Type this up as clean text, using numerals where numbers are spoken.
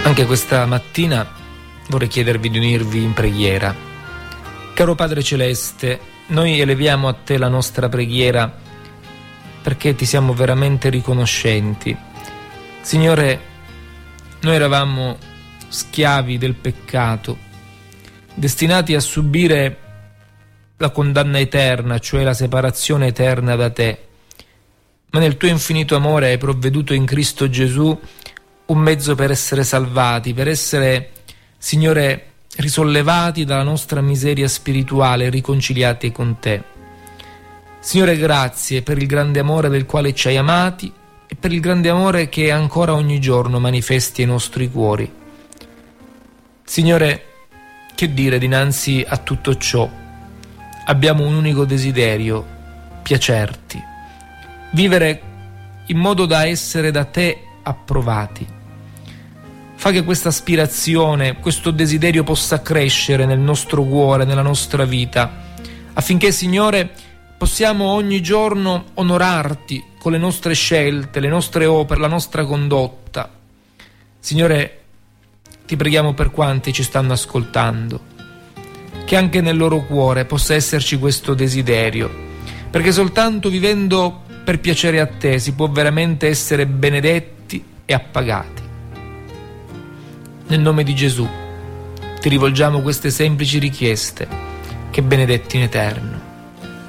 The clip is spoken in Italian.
Anche questa mattina vorrei chiedervi di unirvi in preghiera. Caro Padre Celeste, noi eleviamo a Te la nostra preghiera perché Ti siamo veramente riconoscenti. Signore, noi eravamo schiavi del peccato, destinati a subire la condanna eterna, cioè la separazione eterna da Te. Ma nel Tuo infinito amore hai provveduto in Cristo Gesù un mezzo per essere salvati, per essere, Signore, risollevati dalla nostra miseria spirituale, riconciliati con Te. Signore, grazie per il grande amore del quale ci hai amati e per il grande amore che ancora ogni giorno manifesti ai nostri cuori. Signore, che dire dinanzi a tutto ciò? Abbiamo un unico desiderio: piacerti, vivere in modo da essere da Te approvati. Fa che questa aspirazione, questo desiderio possa crescere nel nostro cuore, nella nostra vita, affinché, Signore, possiamo ogni giorno onorarti con le nostre scelte, le nostre opere, la nostra condotta. Signore, Ti preghiamo per quanti ci stanno ascoltando, che anche nel loro cuore possa esserci questo desiderio, perché soltanto vivendo per piacere a Te si può veramente essere benedetti e appagati. Nel nome di Gesù Ti rivolgiamo queste semplici richieste, che benedetti in eterno.